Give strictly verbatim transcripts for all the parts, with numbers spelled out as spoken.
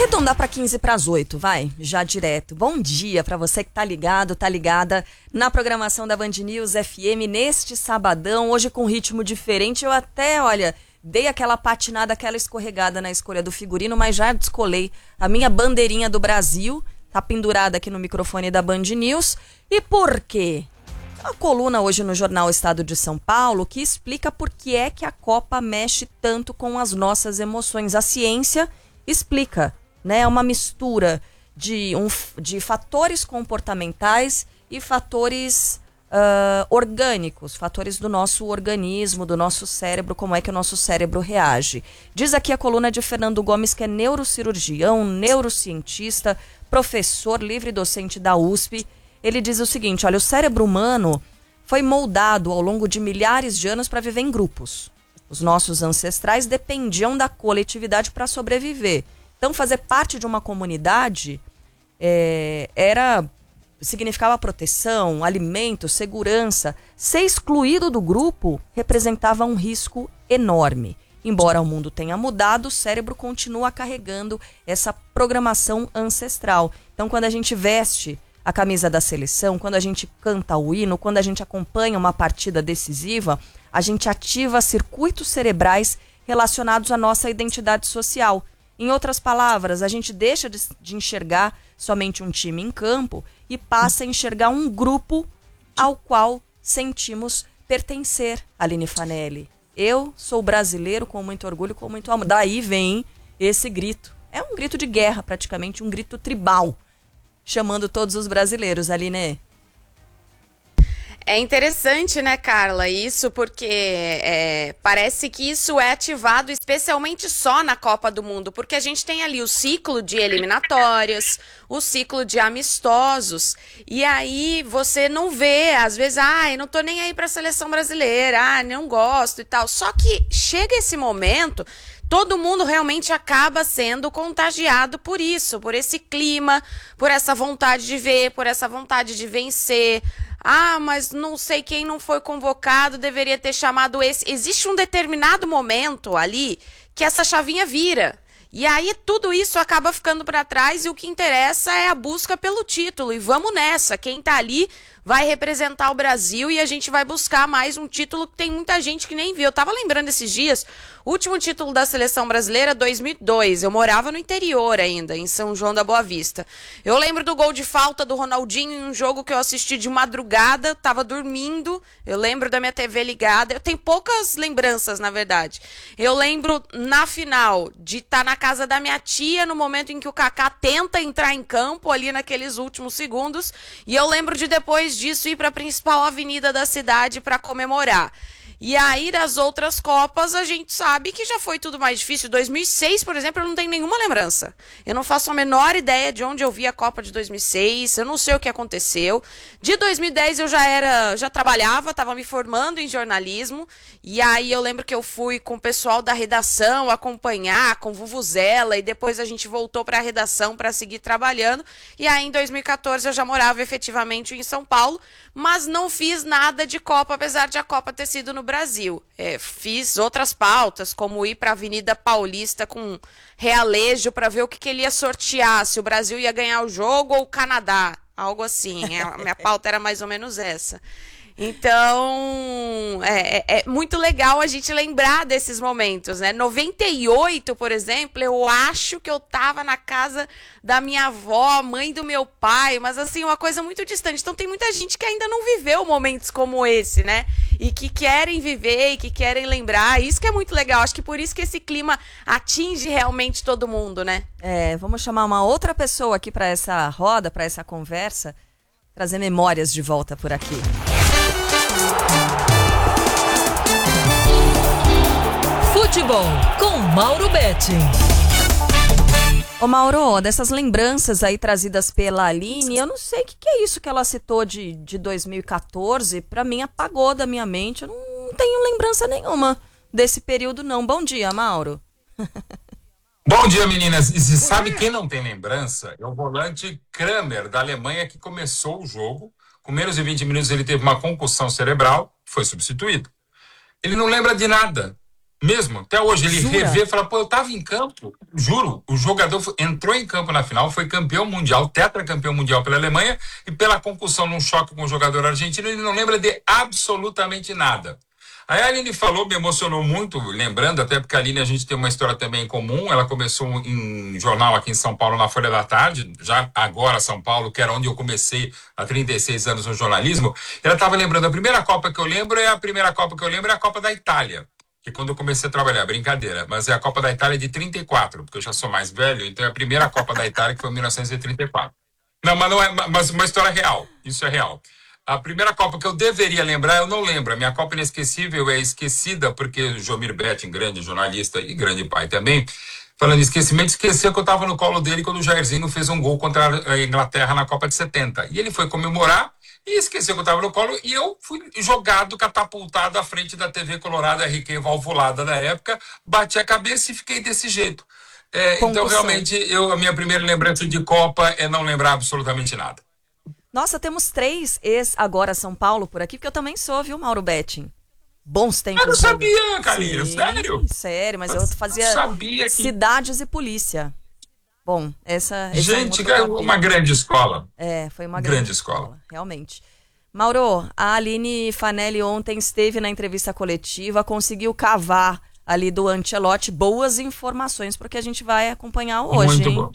Arredondar para quinze para as oito, vai, já direto. Bom dia para você que tá ligado, tá ligada na programação da Band News F M neste sabadão, hoje com ritmo diferente. Eu até, olha, dei aquela patinada, aquela escorregada na escolha do figurino, mas já descolei a minha bandeirinha do Brasil, tá pendurada aqui no microfone da Band News. E por quê? A coluna hoje no jornal Estado de São Paulo que explica por que é que a Copa mexe tanto com as nossas emoções. A ciência explica, né? É uma mistura de, um, de fatores comportamentais e fatores uh, orgânicos, fatores do nosso organismo, do nosso cérebro, como é que o nosso cérebro reage. Diz aqui a coluna de Fernando Gomes, que é neurocirurgião, neurocientista, professor livre docente da U S P. Ele diz o seguinte, olha, o cérebro humano foi moldado ao longo de milhares de anos para viver em grupos. Os nossos ancestrais dependiam da coletividade para sobreviver. Então, fazer parte de uma comunidade é, era, significava proteção, alimento, segurança. Ser excluído do grupo representava um risco enorme. Embora o mundo tenha mudado, o cérebro continua carregando essa programação ancestral. Então, quando a gente veste a camisa da seleção, quando a gente canta o hino, quando a gente acompanha uma partida decisiva, a gente ativa circuitos cerebrais relacionados à nossa identidade social. Em outras palavras, a gente deixa de, de enxergar somente um time em campo e passa a enxergar um grupo ao qual sentimos pertencer. Aline Fanelli, eu sou brasileiro com muito orgulho, com muito amor. Daí vem esse grito. É um grito de guerra, praticamente, um grito tribal, chamando todos os brasileiros, Aline. É interessante, né, Carla, isso porque é, parece que isso é ativado especialmente só na Copa do Mundo, porque a gente tem ali o ciclo de eliminatórias, o ciclo de amistosos, e aí você não vê, às vezes, ah, eu não tô nem aí pra seleção brasileira, ah, não gosto e tal, só que chega esse momento, todo mundo realmente acaba sendo contagiado por isso, por esse clima, por essa vontade de ver, por essa vontade de vencer. Ah, mas não sei quem não foi convocado, deveria ter chamado esse. Existe um determinado momento ali que essa chavinha vira. E aí tudo isso acaba ficando para trás e o que interessa é a busca pelo título. E vamos nessa, quem tá ali vai representar o Brasil e a gente vai buscar mais um título que tem muita gente que nem viu. Eu tava lembrando esses dias, último título da Seleção Brasileira, dois mil e dois. Eu morava no interior ainda, em São João da Boa Vista. Eu lembro do gol de falta do Ronaldinho em um jogo que eu assisti de madrugada, tava dormindo. Eu lembro da minha T V ligada. Eu tenho poucas lembranças, na verdade. Eu lembro, na final, de estar na casa da minha tia, no momento em que o Kaká tenta entrar em campo, ali naqueles últimos segundos. E eu lembro de depois disso ir para a principal avenida da cidade para comemorar. E aí, das outras Copas, a gente sabe que já foi tudo mais difícil. dois mil e seis, por exemplo, eu não tenho nenhuma lembrança. Eu não faço a menor ideia de onde eu vi a Copa de dois mil e seis, eu não sei o que aconteceu. De dois mil e dez eu já era, já trabalhava, estava me formando em jornalismo. E aí eu lembro que eu fui com o pessoal da redação acompanhar, com Vuvuzela, e depois a gente voltou para a redação para seguir trabalhando. E aí em dois mil e quatorze eu já morava efetivamente em São Paulo, mas não fiz nada de Copa, apesar de a Copa ter sido no Brasil. É, fiz outras pautas, como ir para a Avenida Paulista com realejo para ver o que, que ele ia sortear, se o Brasil ia ganhar o jogo ou o Canadá, algo assim. A minha pauta era mais ou menos essa. Então, é, é, é muito legal a gente lembrar desses momentos, né? noventa e oito, por exemplo, eu acho que eu tava na casa da minha avó, mãe do meu pai, mas assim, uma coisa muito distante. Então tem muita gente que ainda não viveu momentos como esse, né? E que querem viver e que querem lembrar. Isso que é muito legal. Acho que por isso que esse clima atinge realmente todo mundo, né? É, vamos chamar uma outra pessoa aqui para essa roda, para essa conversa, trazer memórias de volta por aqui. Futebol com Mauro Betting. Ô Mauro, dessas lembranças aí trazidas pela Aline, eu não sei o que, que é isso que ela citou de, de dois mil e quatorze, pra mim apagou da minha mente, eu não tenho lembrança nenhuma desse período não. Bom dia, Mauro. Bom dia, meninas. E se sabe quem não tem lembrança? É o volante Kramer, da Alemanha, que começou o jogo. Com menos de vinte minutos ele teve uma concussão cerebral, foi substituído. Ele não lembra de nada. Mesmo, até hoje, ele Jura? revê e fala, pô, eu tava em campo, juro, o jogador foi- entrou em campo na final, foi campeão mundial, tetracampeão mundial pela Alemanha, e pela concussão num choque com o jogador argentino, ele não lembra de absolutamente nada. Aí a Aline falou, me emocionou muito, lembrando, até porque a Aline, a gente tem uma história também em comum, ela começou em jornal aqui em São Paulo, na Folha da Tarde, já agora São Paulo, que era onde eu comecei há trinta e seis anos no jornalismo, ela estava lembrando, a primeira Copa que eu lembro é a primeira Copa que eu lembro é a Copa da Itália, que quando eu comecei a trabalhar, brincadeira, mas é a Copa da Itália de trinta e quatro, porque eu já sou mais velho, então é a primeira Copa da Itália que foi em mil novecentos e trinta e quatro. Não, mas não é, mas uma história real, isso é real. A primeira Copa que eu deveria lembrar, eu não lembro. A minha Copa inesquecível é esquecida, porque o Jomir Betting, grande jornalista e grande pai também, falando em esquecimento, esqueceu que eu estava no colo dele quando o Jairzinho fez um gol contra a Inglaterra na Copa de setenta. E ele foi comemorar e esqueceu que eu estava no colo e eu fui jogado, catapultado à frente da T V Colorado R Q valvulada da época, bati a cabeça e fiquei desse jeito. É, então, realmente, eu, a minha primeira lembrança de Copa é não lembrar absolutamente nada. Nossa, temos três ex-agora São Paulo por aqui, porque eu também sou, viu, Mauro Betting? Bons tempos. Eu não sabia, Carlinhos, sério? Sério, mas eu fazia sabia que... cidades e polícia. Bom, essa... Gente, é um uma grande escola. É, foi uma grande, grande escola. escola, realmente. Mauro, a Aline Fanelli ontem esteve na entrevista coletiva, conseguiu cavar ali do Ancelotti boas informações, porque a gente vai acompanhar hoje, Muito hein? bom.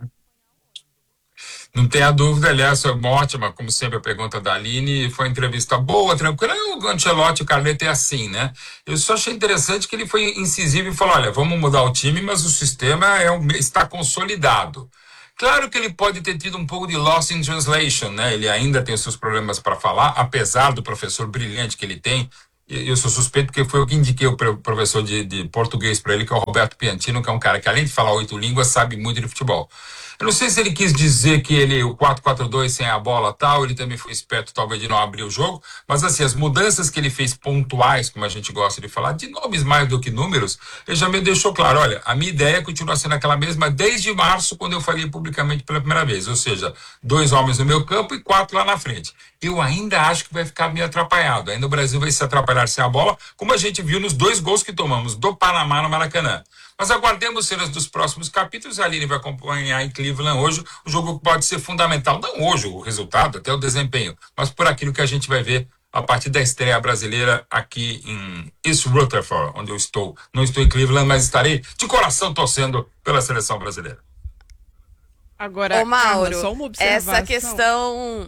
Não tenha dúvida, aliás, foi uma ótima, como sempre, a pergunta da Aline. Foi uma entrevista boa, tranquila. O Ancelotti, o Carleto é assim, né? Eu só achei interessante que ele foi incisivo e falou, olha, vamos mudar o time, mas o sistema é um, está consolidado. Claro que ele pode ter tido um pouco de loss in translation, né? Ele ainda tem os seus problemas para falar, apesar do professor brilhante que ele tem. Eu sou suspeito porque foi eu que indiquei o professor de, de português para ele, que é o Roberto Piantino, que é um cara que, além de falar oito línguas, sabe muito de futebol. Eu não sei se ele quis dizer que ele, o quatro quatro dois sem a bola tal, ele também foi esperto talvez de não abrir o jogo, mas assim, as mudanças que ele fez pontuais, como a gente gosta de falar, de nomes mais do que números, ele já me deixou claro, olha, a minha ideia continua sendo aquela mesma desde março, quando eu falei publicamente pela primeira vez, ou seja, dois homens no meu campo e quatro lá na frente. Eu ainda acho que vai ficar meio atrapalhado, ainda o Brasil vai se atrapalhar sem a bola, como a gente viu nos dois gols que tomamos do Panamá no Maracanã. Mas aguardemos cenas dos próximos capítulos. A Aline vai acompanhar em Cleveland hoje o jogo que pode ser fundamental. Não hoje o resultado, até o desempenho, mas por aquilo que a gente vai ver a partir da estreia brasileira aqui em East Rutherford, onde eu estou. Não estou em Cleveland, mas estarei de coração torcendo pela seleção brasileira. Agora, Ô, Mauro, Carla, só uma observação. essa questão...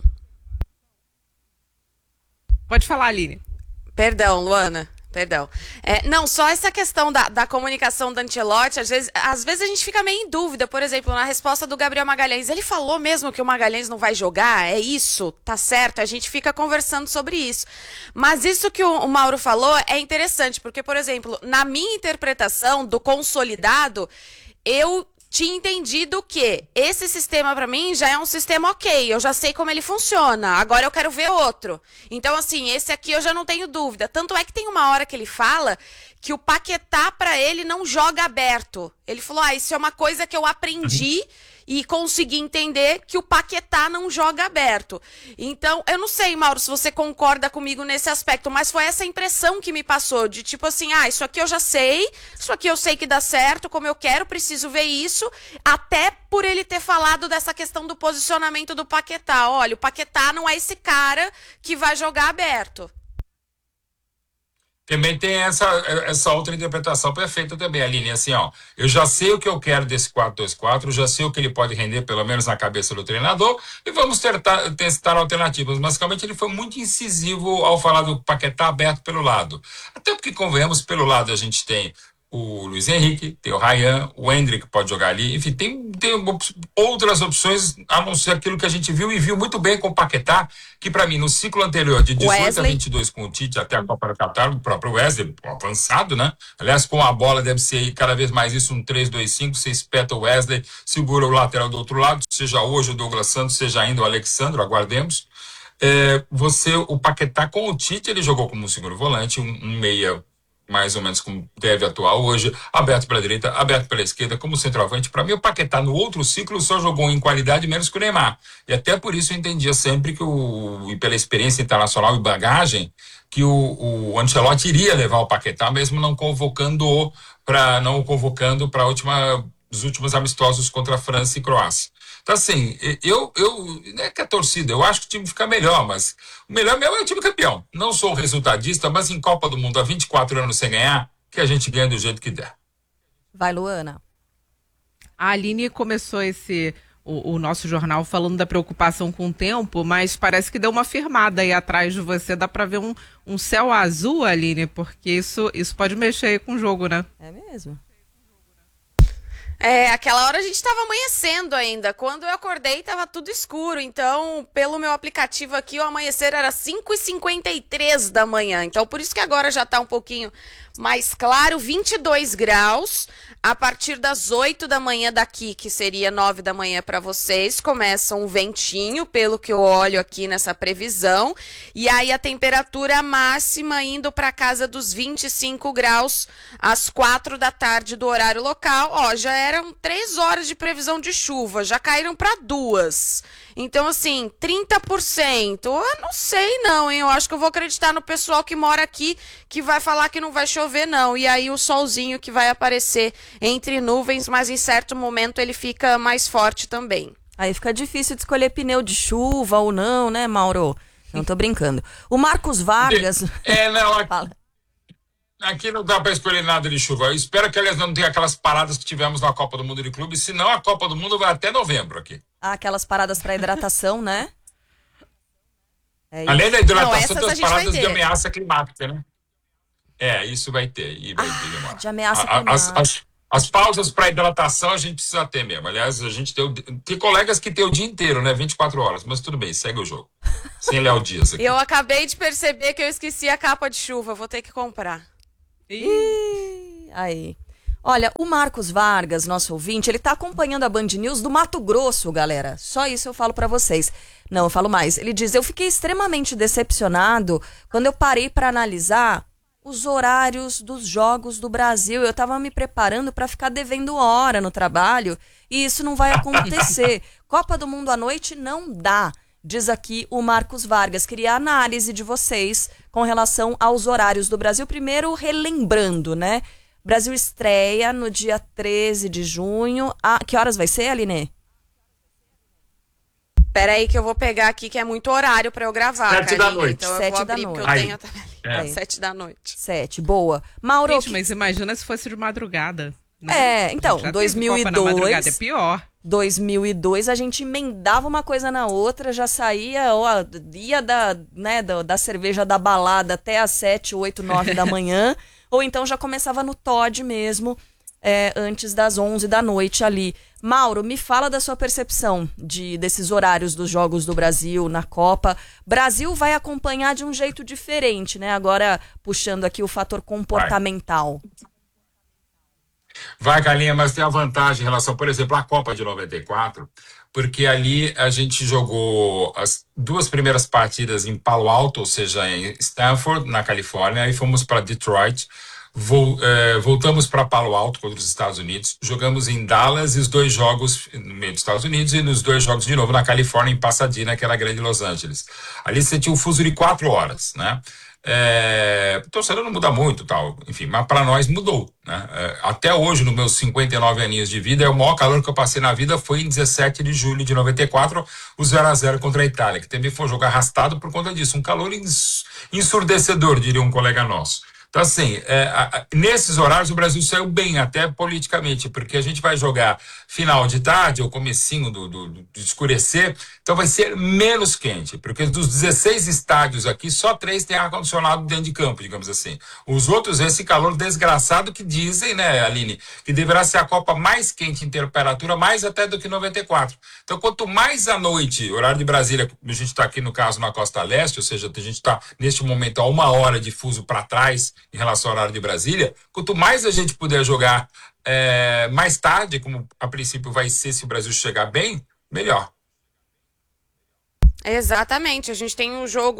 Pode falar, Aline. Perdão, Luana. Perdão. É, não, só essa questão da, da comunicação do Ancelotti, às vezes, às vezes a gente fica meio em dúvida. Por exemplo, na resposta do Gabriel Magalhães, ele falou mesmo que o Magalhães não vai jogar? É isso? Tá certo? A gente fica conversando sobre isso. Mas isso que o, o Mauro falou é interessante, porque, por exemplo, na minha interpretação do consolidado, eu tinha entendido que esse sistema para mim já é um sistema ok, eu já sei como ele funciona, agora eu quero ver outro. Então, assim, esse aqui eu já não tenho dúvida. Tanto é que tem uma hora que ele fala que o Paquetá para ele não joga aberto. Ele falou, ah, isso é uma coisa que eu aprendi e consegui entender que o Paquetá não joga aberto. Então, eu não sei, Mauro, se você concorda comigo nesse aspecto, mas foi essa impressão que me passou, de tipo assim, ah, isso aqui eu já sei, isso aqui eu sei que dá certo, como eu quero, preciso ver isso, até por ele ter falado dessa questão do posicionamento do Paquetá. Olha, o Paquetá não é esse cara que vai jogar aberto. Também tem essa, essa outra interpretação perfeita também, Aline. Assim, ó, eu já sei o que eu quero desse quatro dois quatro, já sei o que ele pode render, pelo menos na cabeça do treinador, e vamos tentar, testar alternativas. Mas, basicamente, ele foi muito incisivo ao falar do Paquetá aberto pelo lado. Até porque, convenhamos, pelo lado a gente tem o Luiz Henrique, tem o Ryan, o Endrick pode jogar ali, enfim, tem, tem outras opções, a não ser aquilo que a gente viu e viu muito bem com o Paquetá, que para mim, no ciclo anterior, de dezoito Wesley. a vinte e dois com o Tite até a Copa do Catar, o próprio Wesley, avançado, né? Aliás, com a bola deve ser cada vez mais isso, um três dois cinco, você espeta o Wesley, segura o lateral do outro lado, seja hoje o Douglas Santos, seja ainda o Alexandre, aguardemos. É, você, o Paquetá com o Tite, ele jogou como um segundo volante, um, um meia mais ou menos como deve atuar hoje, aberto pela direita, aberto pela esquerda, como centroavante. Para mim, o Paquetá no outro ciclo só jogou em qualidade menos que o Neymar. E até por isso eu entendia sempre que, o, e pela experiência internacional e bagagem, que o, o Ancelotti iria levar o Paquetá, mesmo não convocando para não o convocando para última, os últimos amistosos contra a França e Croácia. Então, assim, eu, eu, não é que a torcida, eu acho que o time fica melhor, mas o melhor mesmo é o time campeão. Não sou resultadista, mas em Copa do Mundo há vinte e quatro anos sem ganhar, que a gente ganha do jeito que der. Vai, Luana. A Aline começou esse o, o nosso jornal falando da preocupação com o tempo, mas parece que deu uma firmada aí atrás de você. Dá pra ver um, um céu azul, Aline, porque isso, isso pode mexer aí com o jogo, né? É mesmo. É, aquela hora a gente tava amanhecendo ainda. Quando eu acordei, tava tudo escuro. Então, pelo meu aplicativo aqui, o amanhecer era cinco e cinquenta e três da manhã. Então, por isso que agora já tá um pouquinho mais claro. vinte e dois graus. A partir das oito da manhã daqui, que seria nove da manhã para vocês, começa um ventinho, pelo que eu olho aqui nessa previsão. E aí a temperatura máxima indo para casa dos vinte e cinco graus às quatro da tarde do horário local. Ó, já eram três horas de previsão de chuva, já caíram para duas. Então, assim, trinta por cento. Eu não sei não, hein? Eu acho que eu vou acreditar no pessoal que mora aqui, que vai falar que não vai chover, não. E aí o solzinho que vai aparecer entre nuvens, mas em certo momento ele fica mais forte também. Aí fica difícil de escolher pneu de chuva ou não, né, Mauro? Não tô brincando. O Marcos Vargas... É, não, aqui, Fala. aqui não dá para escolher nada de chuva. Eu espero que elas não tenham aquelas paradas que tivemos na Copa do Mundo de Clube, senão a Copa do Mundo vai até novembro aqui. Ah, aquelas paradas para hidratação, né? É isso. Além da Não, hidratação, essas tem a as gente vai paradas de ter. ameaça climática, né? É, isso vai ter. E vai ter demora. De ameaça A- a- as, climática. as, as pausas para hidratação a gente precisa ter mesmo. Aliás, a gente tem, o- tem colegas que tem o dia inteiro, né? vinte e quatro horas. Mas tudo bem, segue o jogo. Sem Léo Dias aqui. Eu acabei de perceber que eu esqueci a capa de chuva, vou ter que comprar. Ih, aí. Olha, o Marcos Vargas, nosso ouvinte, ele tá acompanhando a Band News do Mato Grosso, galera. Só isso eu falo pra vocês. Não, eu falo mais. Ele diz: eu fiquei extremamente decepcionado quando eu parei pra analisar os horários dos jogos do Brasil. Eu tava me preparando pra ficar devendo hora no trabalho e isso não vai acontecer. Copa do Mundo à noite não dá. Diz aqui o Marcos Vargas. Queria a análise de vocês com relação aos horários do Brasil. Primeiro, relembrando, né? Brasil estreia no dia treze de junho. Ah, que horas vai ser, Aline? Pera aí que eu vou pegar aqui, que é muito horário pra eu gravar, Sete da Karine. noite. Então eu Sete vou da abrir, porque eu noite. tenho a tabela. É. Sete da noite. Sete, boa. Mauro, Gente, que- mas imagina se fosse de madrugada. Né? É, então, Já teve dois mil e Copa na madrugada, é dois, pior. dois mil e dois, a gente emendava uma coisa na outra, já saía, ó, ia da, né, da, da cerveja da balada até às sete, oito, nove da manhã, ou então já começava no Todd mesmo, é, antes das onze da noite ali. Mauro, me fala da sua percepção de, desses horários dos Jogos do Brasil na Copa. Brasil vai acompanhar de um jeito diferente, né? Agora puxando aqui o fator comportamental. Vai, Galinha, mas tem a vantagem em relação, por exemplo, à Copa de noventa e quatro, porque ali a gente jogou as duas primeiras partidas em Palo Alto, ou seja, em Stanford, na Califórnia, aí fomos para Detroit, vol, eh, voltamos para Palo Alto contra os Estados Unidos, jogamos em Dallas e os dois jogos no meio dos Estados Unidos e nos dois jogos de novo na Califórnia, em Pasadena, que era a grande Los Angeles. Ali você tinha um fuso de quatro horas, né? É, o torcedor não muda muito, tal, enfim, mas para nós mudou, né? É, até hoje, nos meus cinquenta e nove aninhos de vida, é o maior calor que eu passei na vida foi em dezessete de julho de noventa e quatro, o zero a zero contra a Itália, que também foi um jogo arrastado por conta disso, um calor ins- ensurdecedor, diria um colega nosso. Então, assim, é, a, a, nesses horários o Brasil saiu bem, até politicamente, porque a gente vai jogar final de tarde, ou comecinho do, do, do escurecer, então vai ser menos quente, porque dos dezesseis estádios aqui, só três tem ar-condicionado dentro de campo, digamos assim. Os outros, esse calor desgraçado que dizem, né, Aline, que deverá ser a Copa mais quente em temperatura, mais até do que noventa e quatro. Então, quanto mais à noite, horário de Brasília, a gente está aqui, no caso, na Costa Leste, ou seja, a gente está, neste momento, a uma hora de fuso para trás, em relação ao horário de Brasília, quanto mais a gente puder jogar é, mais tarde, como a princípio vai ser se o Brasil chegar bem, melhor. Exatamente. A gente tem um jogo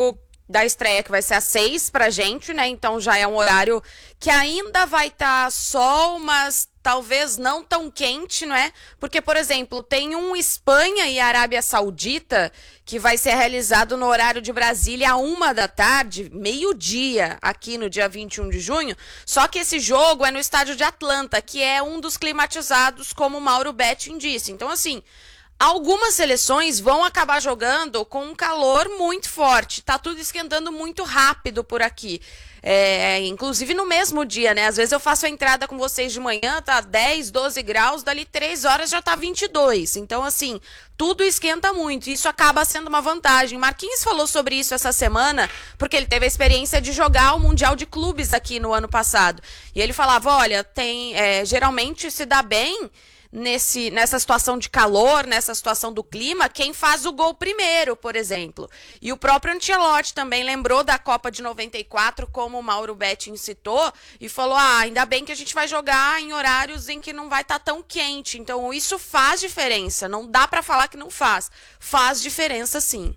da estreia, que vai ser às seis pra gente, né? Então já é um horário que ainda vai estar tá sol, mas talvez não tão quente, não é? Porque, por exemplo, tem um Espanha e Arábia Saudita que vai ser realizado no horário de Brasília a uma da tarde, meio-dia, aqui no dia vinte e um de junho. Só que esse jogo é no estádio de Atlanta, que é um dos climatizados, como o Mauro Betting disse. Então, assim, algumas seleções vão acabar jogando com um calor muito forte. Tá tudo esquentando muito rápido por aqui. É, inclusive no mesmo dia, né? Às vezes eu faço a entrada com vocês de manhã, tá dez, doze graus, dali três horas já tá vinte e dois. Então, assim, tudo esquenta muito. Isso acaba sendo uma vantagem. Marquinhos falou sobre isso essa semana, porque ele teve a experiência de jogar o Mundial de Clubes aqui no ano passado. E ele falava, olha, tem, é, geralmente se dá bem Nesse, nessa situação de calor, nessa situação do clima, quem faz o gol primeiro, por exemplo. E o próprio Ancelotti também lembrou da Copa de noventa e quatro, como o Mauro Betting citou, e falou, ah, ainda bem que a gente vai jogar em horários em que não vai estar tão quente. Então isso faz diferença, não dá para falar que não faz. Faz diferença sim.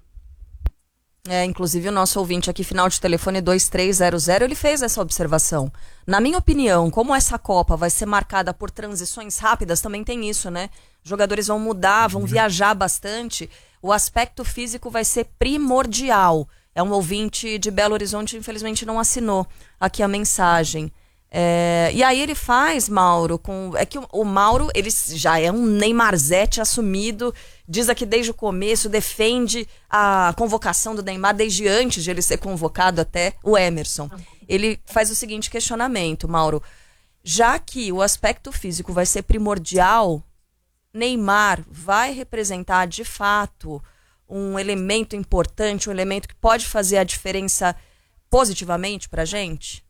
É, inclusive o nosso ouvinte aqui, final de telefone dois três zero zero, ele fez essa observação. Na minha opinião, como essa Copa vai ser marcada por transições rápidas, também tem isso, né? Jogadores vão mudar, vão viajar bastante, o aspecto físico vai ser primordial. É um ouvinte de Belo Horizonte, infelizmente não assinou aqui a mensagem. É, e aí ele faz, Mauro, com, é que o, o Mauro, ele já é um Neymarzete assumido, diz aqui desde o começo, defende a convocação do Neymar desde antes de ele ser convocado até o Emerson. Ele faz o seguinte questionamento, Mauro, já que o aspecto físico vai ser primordial, Neymar vai representar de fato um elemento importante, um elemento que pode fazer a diferença positivamente pra gente?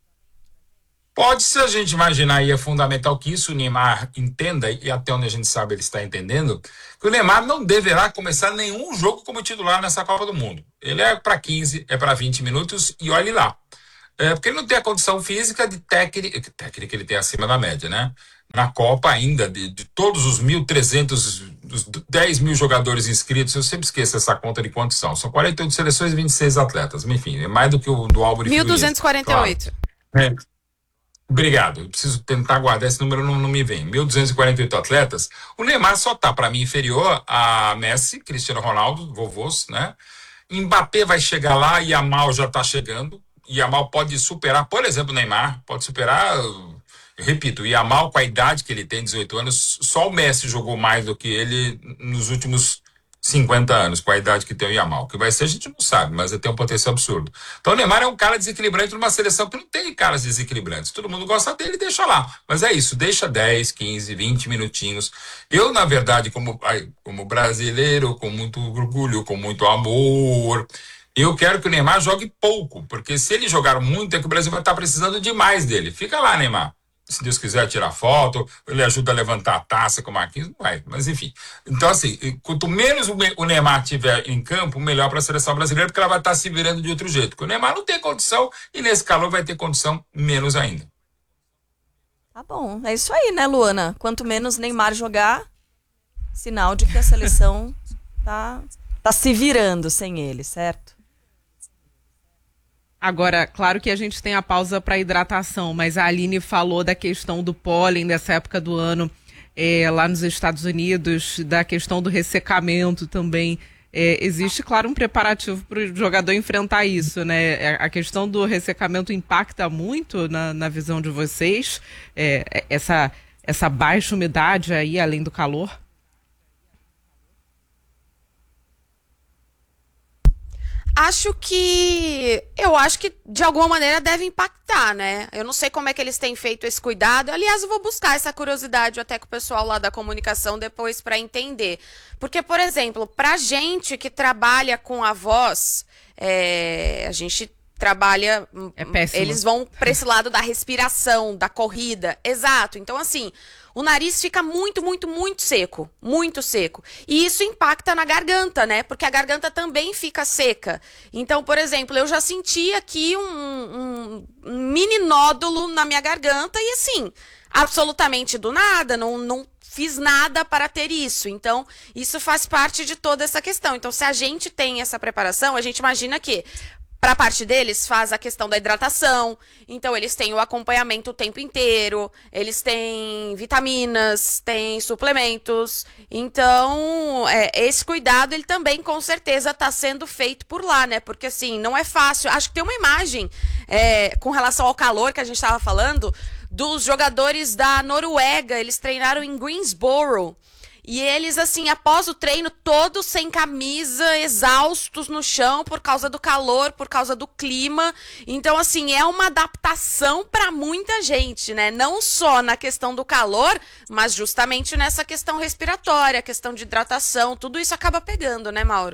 Pode, se a gente imaginar, e é fundamental que isso o Neymar entenda, e até onde a gente sabe ele está entendendo, que o Neymar não deverá começar nenhum jogo como titular nessa Copa do Mundo. Ele é para quinze, é para vinte minutos, e olhe lá. É, porque ele não tem a condição física de técnica, técnica ele tem acima da média, né? Na Copa ainda, de, de todos os mil e trezentos, dos dez mil jogadores inscritos, eu sempre esqueço essa conta de quantos são. São quarenta e oito seleções e vinte e seis atletas. Enfim, é mais do que o do Álvaro mil duzentos e quarenta e oito. Claro. É. Obrigado, eu preciso tentar guardar, esse número não, não me vem. mil duzentos e quarenta e oito atletas. O Neymar só tá, para mim, inferior a Messi, Cristiano Ronaldo, vovôs, né? Mbappé vai chegar lá, Yamal já tá chegando. Yamal pode superar, por exemplo, o Neymar, pode superar, eu repito, o Yamal com a idade que ele tem, dezoito anos, só o Messi jogou mais do que ele nos últimos cinquenta anos, com a idade que tem o Yamal. O que vai ser a gente não sabe, mas ele tem um potencial absurdo. Então o Neymar é um cara desequilibrante numa seleção que não tem caras desequilibrantes. Todo mundo gosta dele, deixa lá. Mas é isso, deixa dez, quinze, vinte minutinhos. Eu, na verdade, como, como brasileiro, com muito orgulho, com muito amor, eu quero que o Neymar jogue pouco, porque se ele jogar muito, é que o Brasil vai estar precisando demais dele. Fica lá, Neymar. Se Deus quiser tirar foto, ele ajuda a levantar a taça com o Marquinhos, não vai, mas enfim. Então, assim, quanto menos o Neymar tiver em campo, melhor para a seleção brasileira, porque ela vai estar se virando de outro jeito. Porque o Neymar não tem condição e nesse calor vai ter condição menos ainda. Tá bom, é isso aí, né, Luana? Quanto menos Neymar jogar, sinal de que a seleção tá, tá se virando sem ele, certo? Agora, claro que a gente tem a pausa para hidratação, mas a Aline falou da questão do pólen dessa época do ano é, lá nos Estados Unidos, da questão do ressecamento também. É, existe, claro, um preparativo para o jogador enfrentar isso, né? A questão do ressecamento impacta muito na, na visão de vocês, é, essa, essa baixa umidade aí, além do calor? Acho que, eu acho que de alguma maneira deve impactar, né? Eu não sei como é que eles têm feito esse cuidado. Aliás, eu vou buscar essa curiosidade até com o pessoal lá da comunicação depois para entender. Porque, por exemplo, pra gente que trabalha com a voz, é, a gente trabalha, é péssimo. Eles vão para esse lado da respiração, da corrida. Exato. Então, assim, o nariz fica muito, muito, muito seco. Muito seco. E isso impacta na garganta, né? Porque a garganta também fica seca. Então, por exemplo, eu já senti aqui um, um mini nódulo na minha garganta e, assim, absolutamente do nada, não, não fiz nada para ter isso. Então, isso faz parte de toda essa questão. Então, se a gente tem essa preparação, a gente imagina que Para a parte deles, faz a questão da hidratação. Então, eles têm o acompanhamento o tempo inteiro. Eles têm vitaminas, têm suplementos. Então, é, esse cuidado, ele também, com certeza, está sendo feito por lá, né? Porque, assim, não é fácil. Acho que tem uma imagem é, com relação ao calor que a gente estava falando, dos jogadores da Noruega. Eles treinaram em Greensboro. E eles, assim, após o treino, todos sem camisa, exaustos no chão por causa do calor, por causa do clima. Então, assim, é uma adaptação para muita gente, né? Não só na questão do calor, mas justamente nessa questão respiratória, questão de hidratação. Tudo isso acaba pegando, né, Mauro?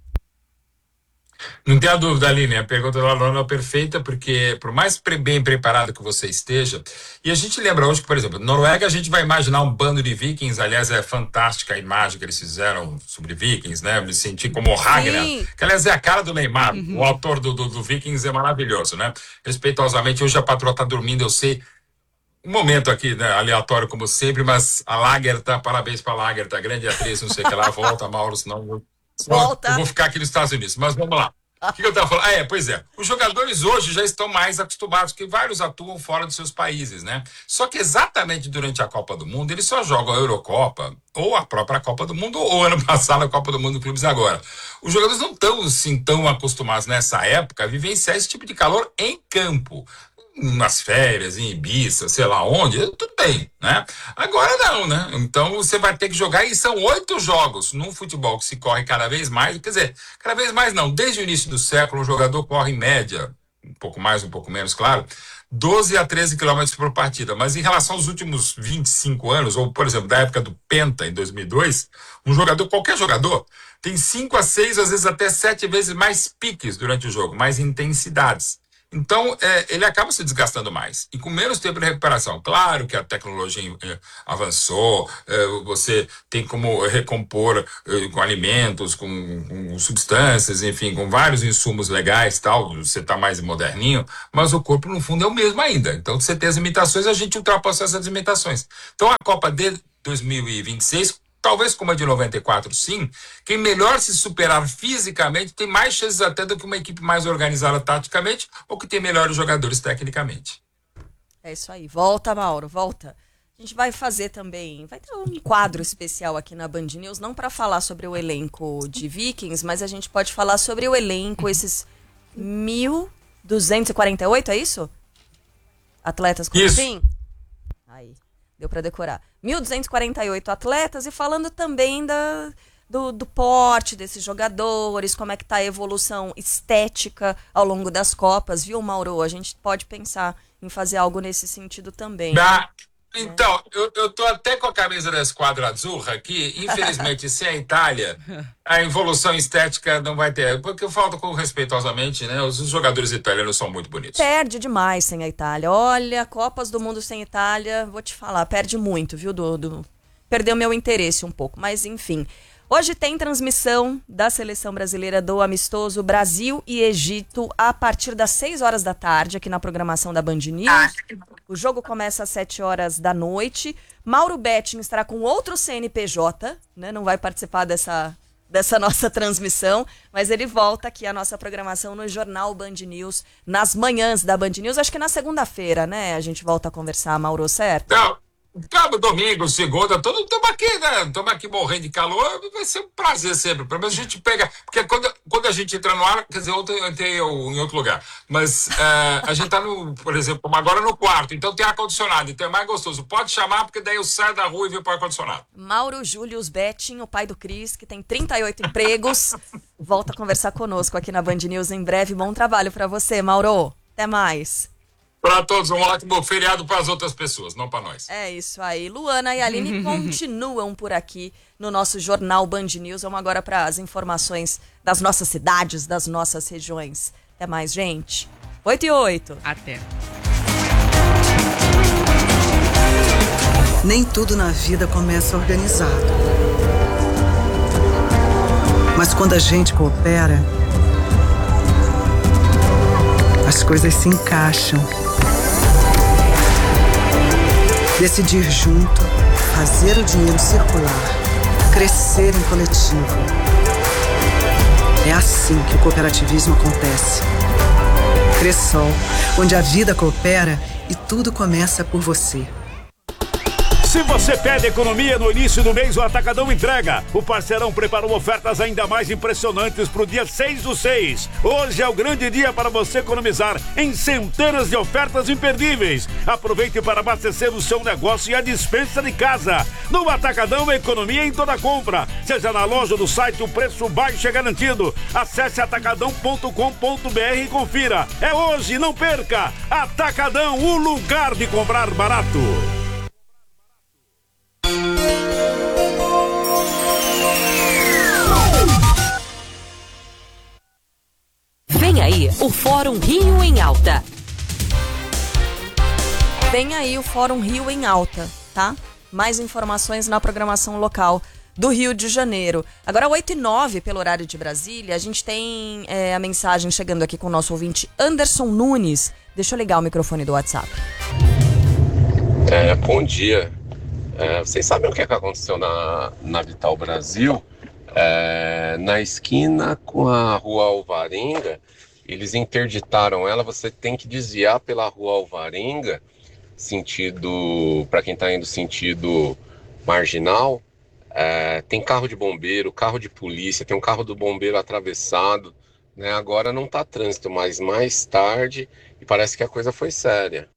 Não tenha dúvida, Aline, a pergunta da Lorena é perfeita, porque por mais pre- bem preparado que você esteja, e a gente lembra hoje que, por exemplo, Noruega, a gente vai imaginar um bando de vikings. Aliás, é fantástica a imagem que eles fizeram sobre vikings, né? Eu me senti como o Ragnar, que aliás é a cara do Neymar, uhum. O autor do, do, do Vikings é maravilhoso, né? Respeitosamente, hoje a patroa tá dormindo, eu sei. Um momento aqui, né, aleatório como sempre, mas a Lagertha, parabéns pra Lagertha, grande atriz, não sei o que lá, volta, Mauro, senão eu, volta. eu vou ficar aqui nos Estados Unidos, mas vamos lá. O que, que eu estava falando? Ah, é, pois é. Os jogadores hoje já estão mais acostumados, porque vários atuam fora dos seus países, né? Só que exatamente durante a Copa do Mundo, eles só jogam a Eurocopa, ou a própria Copa do Mundo, ou ano passado a Copa do Mundo Clubes agora. Os jogadores não estão, assim, tão acostumados nessa época a vivenciar esse tipo de calor em campo. Nas férias, em Ibiza, sei lá onde, tudo bem, né? Agora não, né? Então você vai ter que jogar, e são oito jogos num futebol que se corre cada vez mais, quer dizer, cada vez mais não, desde o início do século o jogador corre em média, um pouco mais, um pouco menos, claro, doze a treze quilômetros por partida, mas em relação aos últimos vinte e cinco anos, ou por exemplo, da época do Penta, em dois mil e dois, um jogador, qualquer jogador, tem cinco a seis, às vezes até sete vezes mais piques durante o jogo, mais intensidades. Então, é, ele acaba se desgastando mais e com menos tempo de recuperação. Claro que a tecnologia é, avançou, é, você tem como recompor é, com alimentos, com, com substâncias, enfim, com vários insumos legais, tal, você está mais moderninho, mas o corpo, no fundo, é o mesmo ainda. Então, você tem as limitações, a gente ultrapassou essas limitações. Então, a Copa de dois mil e vinte e seis... talvez como a de noventa e quatro, sim, quem melhor se superar fisicamente tem mais chances até do que uma equipe mais organizada taticamente ou que tem melhores jogadores tecnicamente. É isso aí. Volta, Mauro, volta. A gente vai fazer também, vai ter um quadro especial aqui na Band News, não para falar sobre o elenco de Vikings, mas a gente pode falar sobre o elenco, esses mil duzentos e quarenta e oito, é isso? Atletas com... Isso. Sim. Aí. Deu para decorar. mil duzentos e quarenta e oito atletas e falando também da, do, do porte desses jogadores, como é que tá a evolução estética ao longo das Copas, viu, Mauro? A gente pode pensar em fazer algo nesse sentido também. Da... Então, eu, eu tô até com a camisa da Esquadra Azzurra aqui, infelizmente, sem a Itália, a evolução estética não vai ter, porque eu falo com respeitosamente, né, os, os jogadores italianos são muito bonitos. Perde demais sem a Itália, olha, Copas do Mundo sem Itália, vou te falar, perde muito, viu, do, do... perdeu meu interesse um pouco, mas enfim. Hoje tem transmissão da Seleção Brasileira do Amistoso Brasil e Egito a partir das seis horas da tarde, aqui na programação da Band News. O jogo começa às sete horas da noite. Mauro Betting estará com outro C N P J, né? Não vai participar dessa, dessa nossa transmissão, mas ele volta aqui à nossa programação no Jornal Band News, nas manhãs da Band News. Acho que na segunda-feira, né? A gente volta a conversar, Mauro, certo? Não. Sábado, domingo, segunda, todo estamos aqui, né? Estamos aqui morrendo de calor, vai ser um prazer sempre. Pelo menos a gente pega. Porque quando, quando a gente entra no ar, quer dizer, ontem eu entrei em outro lugar. Mas uh, a gente tá, no, por exemplo, agora no quarto, então tem ar-condicionado, então é mais gostoso. Pode chamar, porque daí eu saio da rua e venho para o ar-condicionado. Mauro Július Betting, o pai do Cris, que tem trinta e oito empregos, volta a conversar conosco aqui na Band News em breve. Bom trabalho para você, Mauro. Até mais. Para todos, um ótimo feriado para as outras pessoas, não para nós. É isso aí. Luana e Aline continuam por aqui no nosso Jornal Band News. Vamos agora para as informações das nossas cidades, das nossas regiões. Até mais, gente. oito e oito. Até. Nem tudo na vida começa organizado. Mas quando a gente coopera, as coisas se encaixam. Decidir junto, fazer o dinheiro circular, crescer em coletivo. É assim que o cooperativismo acontece. Cressol, onde a vida coopera e tudo começa por você. Se você pede economia no início do mês, o Atacadão entrega. O parceirão preparou ofertas ainda mais impressionantes para o dia seis do seis. Hoje é o grande dia para você economizar em centenas de ofertas imperdíveis. Aproveite para abastecer o seu negócio e a despensa de casa. No Atacadão, economia em toda compra. Seja na loja ou no site, o preço baixo é garantido. Acesse atacadão ponto com ponto br e confira. É hoje, não perca! Atacadão, o lugar de comprar barato. Vem aí o Fórum Rio em Alta. Vem aí o Fórum Rio em Alta, tá? Mais informações na programação local do Rio de Janeiro. Agora, oito e nove, pelo horário de Brasília, a gente tem é, a mensagem chegando aqui com o nosso ouvinte Anderson Nunes. Deixa eu ligar o microfone do WhatsApp. É, bom dia. É, vocês sabem o que, é que aconteceu na, na Vital Brasil? É, na esquina com a Rua Alvarenga, eles interditaram ela. Você tem que desviar pela Rua Alvarenga, sentido, para quem está indo sentido marginal. É, tem carro de bombeiro, carro de polícia, tem um carro do bombeiro atravessado, né? Agora não está trânsito, mas mais tarde, e parece que a coisa foi séria.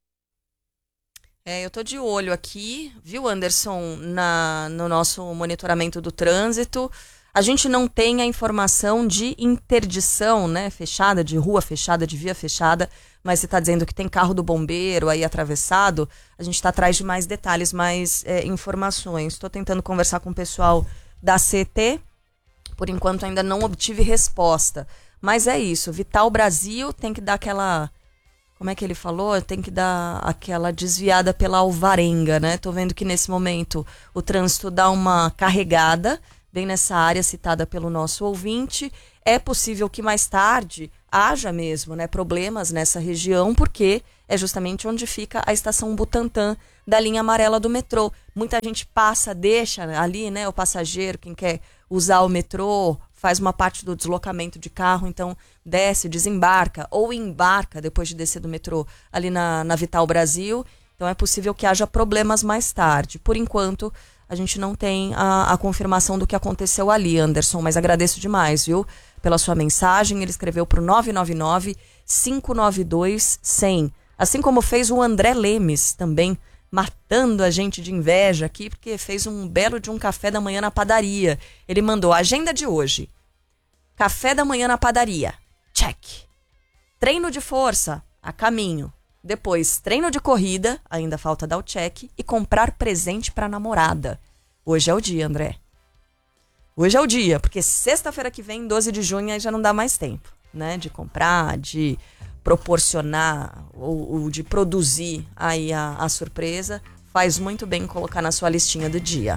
É, eu tô de olho aqui, viu, Anderson, na, no nosso monitoramento do trânsito. A gente não tem a informação de interdição, né, fechada, de rua fechada, de via fechada, mas você está dizendo que tem carro do bombeiro aí atravessado. A gente está atrás de mais detalhes, mais é, informações. Estou tentando conversar com o pessoal da C T, por enquanto ainda não obtive resposta. Mas é isso, Vital Brasil tem que dar aquela... Como é que ele falou? Tem que dar aquela desviada pela Alvarenga, né? Tô vendo que nesse momento o trânsito dá uma carregada, bem nessa área citada pelo nosso ouvinte. É possível que mais tarde haja mesmo, né, problemas nessa região, porque é justamente onde fica a estação Butantã da linha amarela do metrô. Muita gente passa, deixa ali, né, o passageiro, quem quer usar o metrô, faz uma parte do deslocamento de carro, então desce, desembarca ou embarca depois de descer do metrô ali na, na Vital Brasil. Então é possível que haja problemas mais tarde. Por enquanto, a gente não tem a, a confirmação do que aconteceu ali, Anderson, mas agradeço demais, viu, pela sua mensagem. Ele escreveu para o nove nove nove, cinco nove dois, zero zero. Assim como fez o André Lemes também, matando a gente de inveja aqui, porque fez um belo de um café da manhã na padaria. Ele mandou a agenda de hoje. Café da manhã na padaria. Check. Treino de força, a caminho. Depois, treino de corrida, ainda falta dar o check. E comprar presente pra namorada. Hoje é o dia, André. Hoje é o dia, porque sexta-feira que vem, doze de junho, aí já não dá mais tempo, né? De comprar, de proporcionar ou, ou de produzir aí a, a surpresa. Faz muito bem colocar na sua listinha do dia.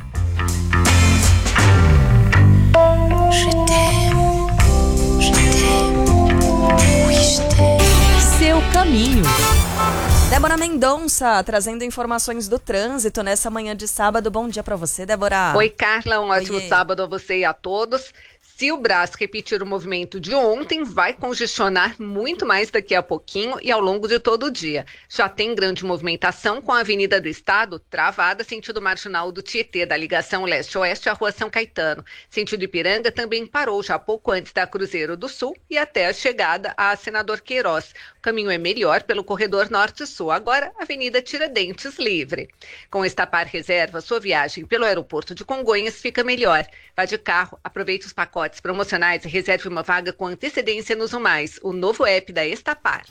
Seu caminho. Débora Mendonça, trazendo informações do trânsito nessa manhã de sábado. Bom dia pra você, Débora. Oi, Carla, um ótimo Oi. sábado a você e a todos. Se o Brás repetir o movimento de ontem, vai congestionar muito mais daqui a pouquinho e ao longo de todo o dia. Já tem grande movimentação com a Avenida do Estado travada, sentido marginal do Tietê, da ligação leste-oeste à Rua São Caetano. Sentido Ipiranga também parou já pouco antes da Cruzeiro do Sul e até a chegada a Senador Queiroz. O caminho é melhor pelo corredor norte-sul. Agora, Avenida Tiradentes livre. Com Estapar Reserva, sua viagem pelo aeroporto de Congonhas fica melhor. Vá de carro, aproveite os pacotes promocionais e reserve uma vaga com antecedência no Zumais, o novo app da Estapar.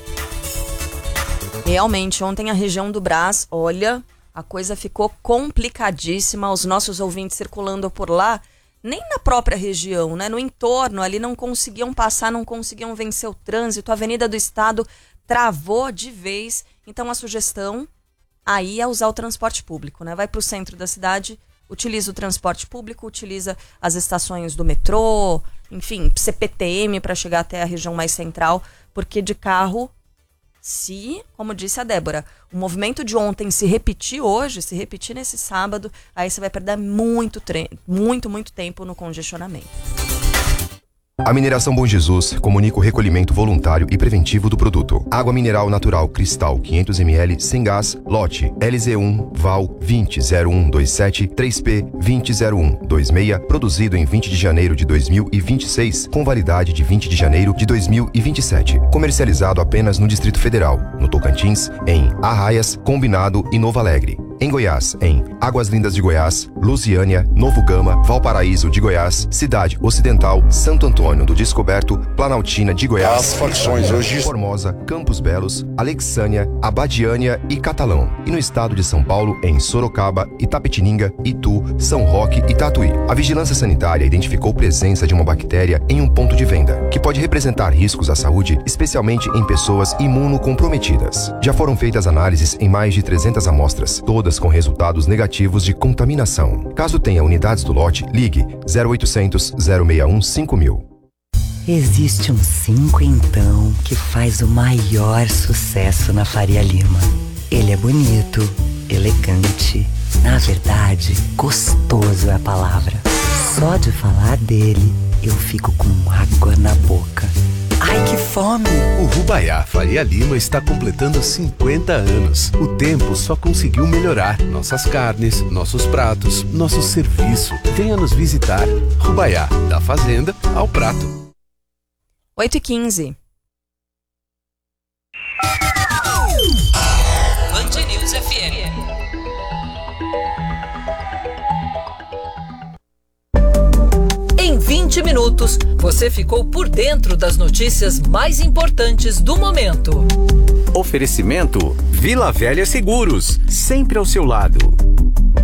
Realmente, ontem a região do Brás, olha, a coisa ficou complicadíssima. Os nossos ouvintes circulando por lá, nem na própria região, né? No entorno ali não conseguiam passar, não conseguiam vencer o trânsito. A Avenida do Estado travou de vez. Então a sugestão aí é usar o transporte público, né? Vai para o centro da cidade, utiliza o transporte público, utiliza as estações do metrô, enfim, C P T M para chegar até a região mais central, porque de carro, se, como disse a Débora, o movimento de ontem se repetir hoje, se repetir nesse sábado, aí você vai perder muito, tre- muito, muito tempo no congestionamento. A Mineração Bom Jesus comunica o recolhimento voluntário e preventivo do produto. Água mineral natural Cristal quinhentos mililitros sem gás, lote L Z um V A L vinte zero um dois sete três P vinte zero um dois seis, produzido em vinte de janeiro de dois mil e vinte e seis, com validade de vinte de janeiro de dois mil e vinte e sete. Comercializado apenas no Distrito Federal, no Tocantins, em Arraias, Combinado e Novo Alegre. Em Goiás, em Águas Lindas de Goiás, Lusiânia, Novo Gama, Valparaíso de Goiás, Cidade Ocidental, Santo Antônio do Descoberto, Planaltina de Goiás, as facções hoje Formosa, Campos Belos, Alexânia, Abadiânia e Catalão. E no estado de São Paulo, em Sorocaba, Itapetininga, Itu, São Roque e Tatuí. A Vigilância Sanitária identificou presença de uma bactéria em um ponto de venda, que pode representar riscos à saúde, especialmente em pessoas imunocomprometidas. Já foram feitas análises em mais de trezentas amostras, todas com resultados negativos de contaminação. Caso tenha unidades do lote, ligue zero oitocentos, zero seis um cinco mil. Existe um cinco então que faz o maior sucesso na Faria Lima. Ele é bonito, elegante, na verdade, gostoso é a palavra. Só de falar dele, eu fico com água na boca. Ai, que fome! O Rubaiá Faria Lima está completando cinquenta anos. O tempo só conseguiu melhorar nossas carnes, nossos pratos, nosso serviço. Venha nos visitar. Rubaiá, da fazenda ao prato. oito e quinze. Band News F M. Em vinte minutos, você ficou por dentro das notícias mais importantes do momento. Oferecimento Vila Velha Seguros, sempre ao seu lado.